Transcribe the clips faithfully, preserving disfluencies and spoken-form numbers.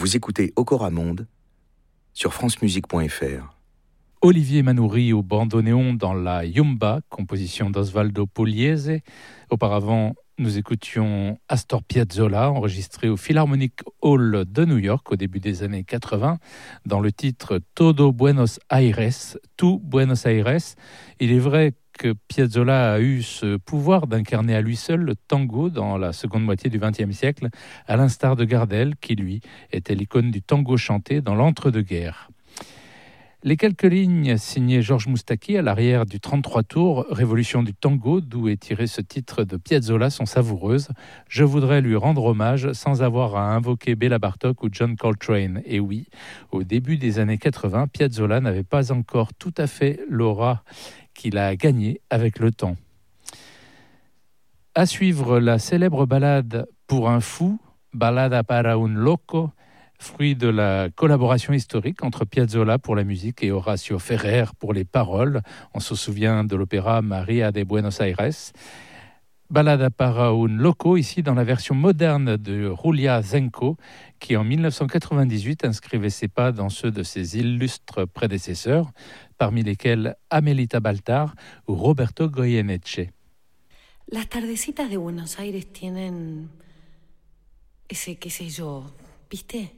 Vous écoutez Okora Monde sur france musique point f r. Olivier Manoury au bandoneon dans la Yumba, composition d'Osvaldo Pugliese. Auparavant, nous écoutions Astor Piazzolla, enregistré au Philharmonic Hall de New York au début des années quatre-vingts, dans le titre Todo Buenos Aires, tout Buenos Aires. Il est vrai que Piazzolla a eu ce pouvoir d'incarner à lui seul le tango dans la seconde moitié du vingtième siècle, à l'instar de Gardel, qui lui était l'icône du tango chanté dans l'entre-deux-guerres. Les quelques lignes signées Georges Moustaki à l'arrière du trente-trois tours, Révolution du tango, d'où est tiré ce titre de Piazzolla, sont savoureuses. Je voudrais lui rendre hommage sans avoir à invoquer Béla Bartók ou John Coltrane. Et oui, au début des années quatre-vingts, Piazzolla n'avait pas encore tout à fait l'aura qu'il a gagnée avec le temps. À suivre la célèbre ballade Pour un fou, Ballada para un loco, fruit de la collaboration historique entre Piazzolla pour la musique et Horacio Ferrer pour les paroles. On se souvient de l'opéra Maria de Buenos Aires. Ballada para un loco, ici dans la version moderne de Julia Zenco, qui en dix-neuf cent quatre-vingt-dix-huit inscrivait ses pas dans ceux de ses illustres prédécesseurs, parmi lesquels Amelita Baltar ou Roberto Goyeneche. Las tardecitas de Buenos Aires tienen ese, qué sé yo, ¿viste?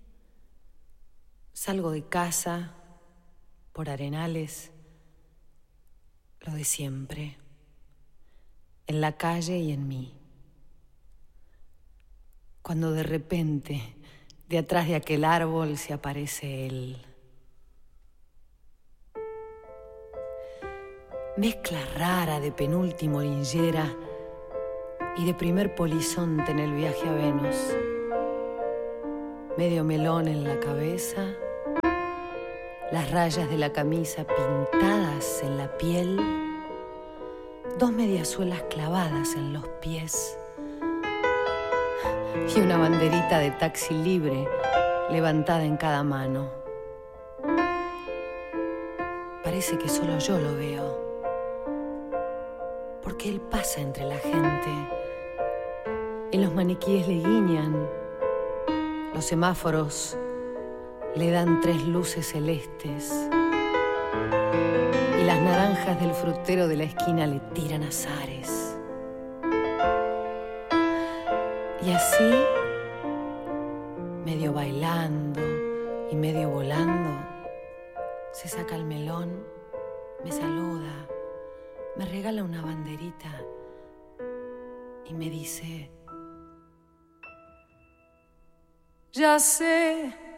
Salgo de casa, por Arenales, lo de siempre, en la calle y en mí. Cuando de repente, de atrás de aquel árbol se aparece él. Mezcla rara de penúltimo linchera y de primer polizonte en el viaje a Venus. Medio melón en la cabeza, las rayas de la camisa pintadas en la piel, dos mediasuelas clavadas en los pies y una banderita de taxi libre levantada en cada mano. Parece que solo yo lo veo, porque él pasa entre la gente y los maniquíes le guiñan. Los semáforos le dan tres luces celestes y las naranjas del frutero de la esquina le tiran azares. Y así, medio bailando y medio volando, se saca el melón, me saluda, me regala una banderita y me dice: ya sé